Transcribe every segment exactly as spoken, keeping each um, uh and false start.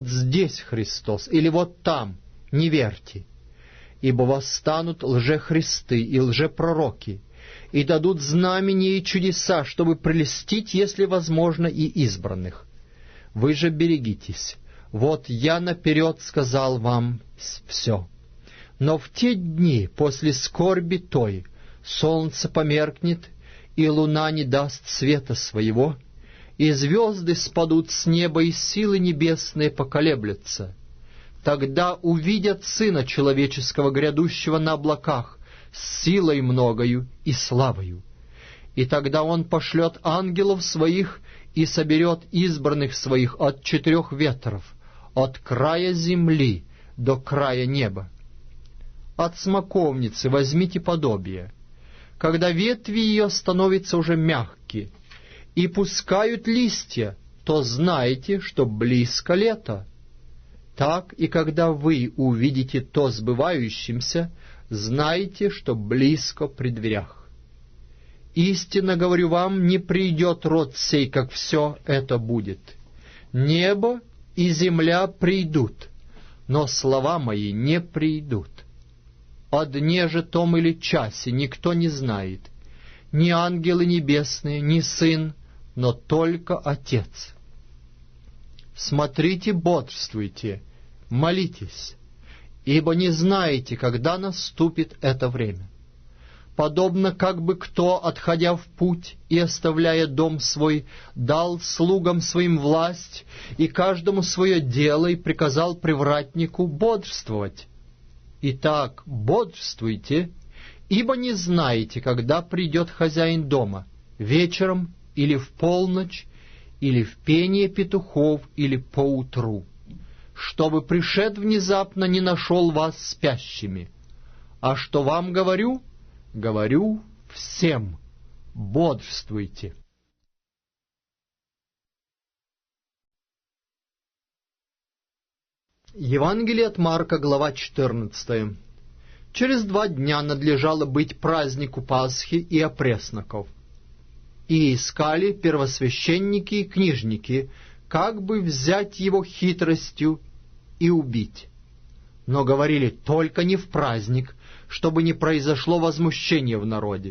здесь Христос или вот там, не верьте. Ибо восстанут лжехристы и лжепророки, и дадут знамения и чудеса, чтобы прельстить, если возможно, и избранных. Вы же берегитесь. Вот я наперед сказал вам все. Но в те дни после скорби той солнце померкнет, и луна не даст света своего, и звезды спадут с неба, и силы небесные поколеблются. Тогда увидят Сына Человеческого, грядущего на облаках, с силой многою и славою. И тогда Он пошлет ангелов Своих и соберет избранных Своих от четырех ветров, от края земли до края неба. От смоковницы возьмите подобие. Когда ветви ее становятся уже мягкие и пускают листья, то знайте, что близко лето. Так и когда вы увидите то сбывающимся, знайте, что близко при дверях. Истинно говорю вам, не придет род сей, как все это будет. Небо и земля придут, но слова мои не придут. О дне же том или часе никто не знает, ни ангелы небесные, ни Сын, но только Отец. Смотрите, бодрствуйте, молитесь, ибо не знаете, когда наступит это время. Подобно как бы кто, отходя в путь и оставляя дом свой, дал слугам своим власть и каждому свое дело и приказал привратнику бодрствовать. Итак, бодрствуйте, ибо не знаете, когда придет хозяин дома, вечером или в полночь, или в пение петухов, или поутру, чтобы пришед внезапно не нашел вас спящими. А что вам говорю? Говорю всем: бодрствуйте. Евангелие от Марка, глава четырнадцатая. Через два дня надлежало быть празднику Пасхи и опресноков. И искали первосвященники и книжники, как бы взять его хитростью и убить. Но говорили: только не в праздник, чтобы не произошло возмущение в народе.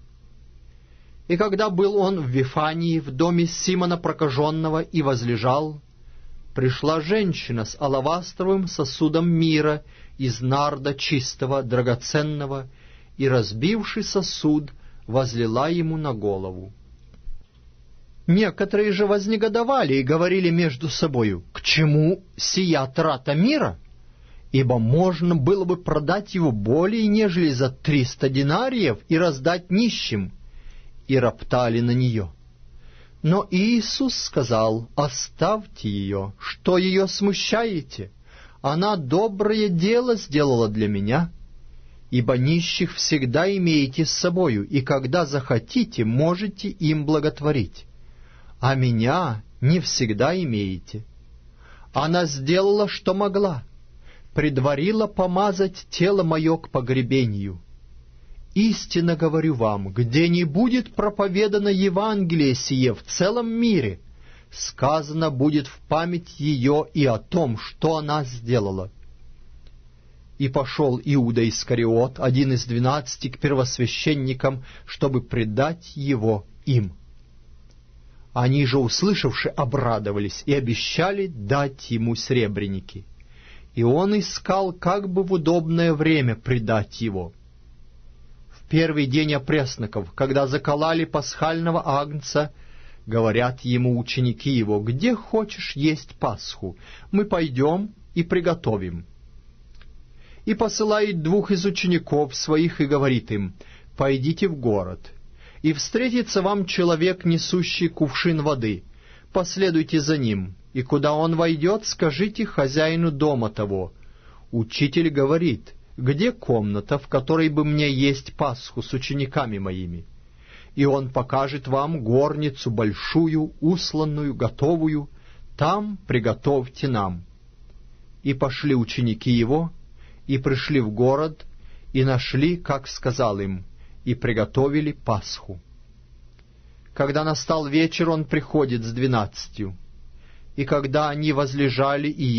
И когда был он в Вифании, в доме Симона Прокаженного, и возлежал, пришла женщина с алавастровым сосудом мира из нарда чистого, драгоценного, и, разбивши сосуд, возлила ему на голову. Некоторые же вознегодовали и говорили между собою: к чему сия трата мира? Ибо можно было бы продать его более, нежели за триста динариев, и раздать нищим. И роптали на нее. Но Иисус сказал: оставьте ее, что ее смущаете? Она доброе дело сделала для меня. Ибо нищих всегда имеете с собою, и когда захотите, можете им благотворить. А меня не всегда имеете. Она сделала, что могла, предварила помазать тело мое к погребению. Истинно говорю вам, где не будет проповедано Евангелие сие в целом мире, сказано будет в память ее и о том, что она сделала. И пошел Иуда Искариот, один из двенадцати, к первосвященникам, чтобы предать его им. Они же, услышавши, обрадовались и обещали дать ему сребреники. И он искал, как бы в удобное время предать его. В первый день опресноков, когда закололи пасхального агнца, говорят ему ученики его: где хочешь есть Пасху, мы пойдем и приготовим. И посылает двух из учеников своих и говорит им: пойдите в город, и встретится вам человек, несущий кувшин воды, последуйте за ним, и куда он войдет, скажите хозяину дома того: учитель говорит, где комната, в которой бы мне есть Пасху с учениками моими? И он покажет вам горницу большую, усланную, готовую, там приготовьте нам. И пошли ученики его, и пришли в город, и нашли, как сказал им, и приготовили Пасху. Когда настал вечер, он приходит с двенадцатью. И когда они возлежали и